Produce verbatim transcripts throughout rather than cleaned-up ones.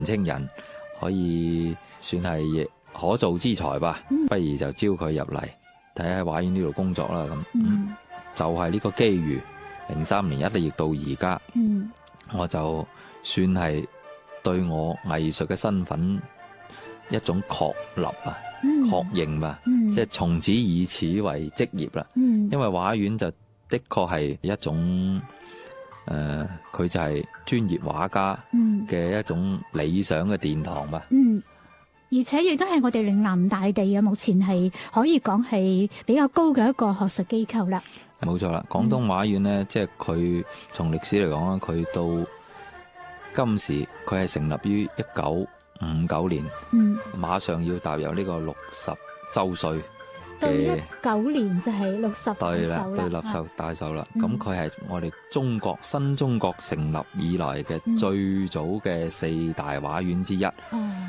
青人可以算係可造之才吧，嗯、不如就招佢入嚟睇下喺畫院呢度工作啦。咁、嗯、就係、是、呢個機遇，零三年一直到而家，嗯、我就算係對我藝術嘅身份一種確立啊、嗯、確認吧，嗯、即係從此以此為職業啦。嗯、因為畫院就的確係一種誒，佢、呃、就係專業畫家嘅一種理想嘅殿堂吧。 嗯，而且亦都係我哋嶺南大地啊，目前係可以講係比較高嘅一個學術機構啦。 冇錯啦，廣東畫院呢，嗯、即係佢從歷史嚟講啦，佢到今時佢係成立於一九五九年，嗯、馬上要踏入呢個六十周歲。 到一九年就係六十大壽啦， 對六十大壽啦。咁佢係我哋中國新中國成立以來嘅最早嘅四大畫院之一。誒、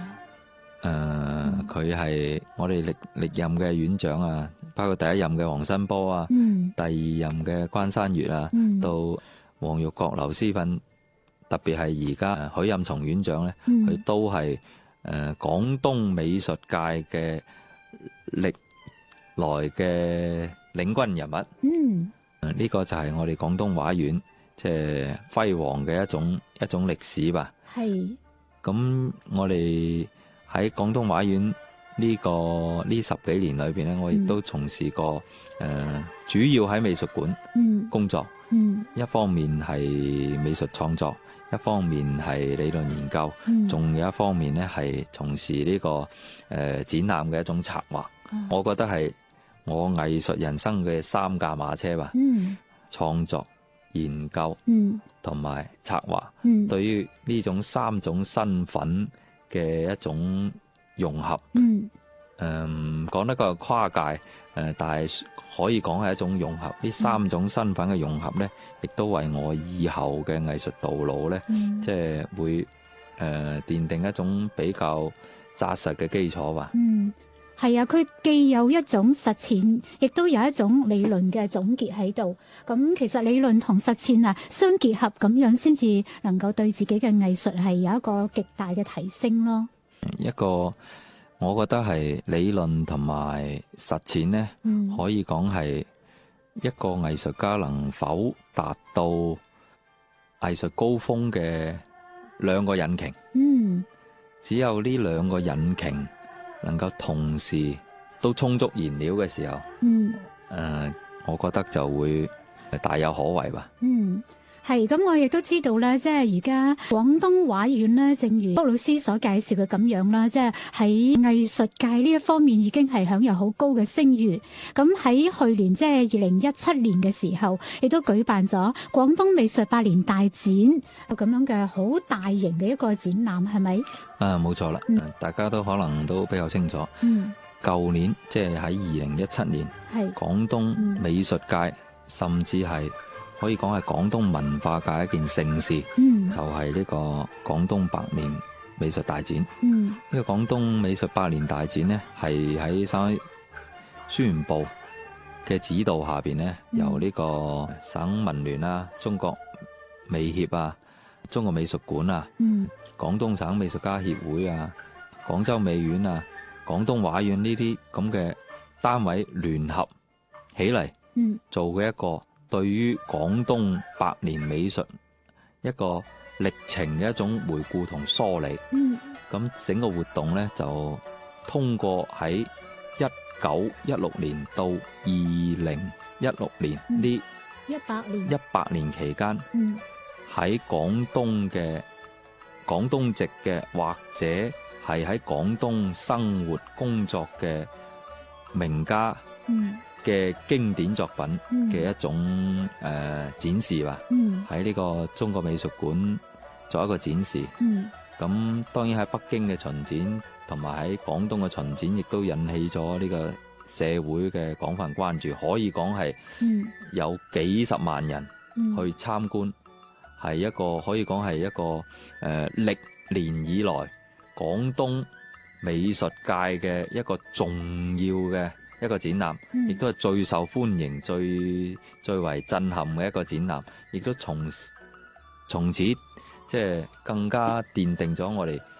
嗯，佢係、呃、我哋歷歷任嘅院長啊，包括第一任嘅黃新波啊，嗯、第二任嘅關山月啊，嗯、到黃玉國、劉思訓，特別係而家許蔭松院長咧，佢、嗯、都係誒廣東美術界嘅歷來嘅領軍人物，嗯，呢、這個就係我哋廣東畫院即係輝煌嘅一種一種歷史吧。係是，咁我哋喺廣東畫院呢、這個呢十幾年裏邊咧，我亦都從事過誒、嗯呃，主要喺美術館工作，嗯，嗯一方面係美術創作，一方面係理論研究，仲、嗯、有一方面咧係從事呢、這個誒、呃、展覽嘅一種策劃。嗯、我覺得係我藝術人生嘅三駕馬車吧，嗯、創作、研究同埋、嗯、策劃。嗯、對於呢種三種身份嘅一種融合，誒唔、嗯、講得個跨界，誒、呃、但係可以講係一種融合。呢、嗯、三種身份嘅融合咧，亦都為我以後嘅藝術道路咧，嗯、即係會誒、呃、奠定一種比較紮實嘅基礎吧。嗯係啊，佢既有一種實踐，亦都有一種理論嘅總結喺度。咁其實理論同實踐啊相結合，咁樣先至能夠對自己嘅藝術係有一個極大嘅提升咯。 一個我覺得係理論同埋實踐呢，嗯、可以講係一個藝術家能否達到藝術高峰嘅兩個引擎。嗯，只有呢兩個引擎能夠同時都充足燃料嘅時候，嗯，誒、呃，我覺得就會大有可為吧。嗯， 係，咁我亦都知道咧，即係而家廣東畫院咧，正如卜老師所介紹嘅咁樣啦，即係喺藝術界呢一方面已經係享有好高嘅聲譽。咁喺去年即係二零一七年嘅時候，亦都舉辦咗廣東美術百年大展，咁樣嘅好大型嘅一個展覽，係咪？ 啊，冇錯啦，嗯、大家都可能都比較清楚。嗯，舊年即係喺二零一七年，係廣東美術界，嗯、甚至係可以講係廣東文化界一件盛事，嗯、就係呢個廣東百年美術大展。嗯，呢個廣東美術百年大展呢，係喺省宣傳部嘅指導下邊呢，嗯、由呢個省文聯啊、中國美協啊、中國美術館啊、嗯、廣東省美術家協會啊、廣州美院啊、廣東畫院呢啲咁嘅單位聯合起嚟，嗯、做嘅一個對於廣東百年美術一個歷程嘅一種回顧同梳理。咁、嗯、整個活動呢，就通過喺一九一六年到二零一六年呢一百年一百年期間，喺廣東嘅廣東籍嘅或者係喺廣東生活工作嘅名家嘅經典作品嘅一種誒、嗯呃、展示吧。喺呢、嗯、個中國美術館做一個展示。咁、嗯、當然喺北京嘅巡展同埋喺廣東嘅巡展，亦都引起咗呢個社會嘅廣泛關注。可以講係有幾十萬人去參觀，係、嗯、一個可以講係一個誒、呃、歷年以來廣東美術界嘅一個重要嘅一個展覽，亦都係最受歡迎、最最為震撼嘅一個展覽，亦都從從此即係更加奠定咗我哋